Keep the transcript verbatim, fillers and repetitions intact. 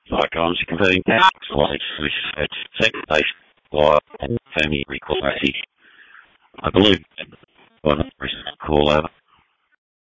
Icons converting tasks like switch segmentation or family record message. I believe one recent call over.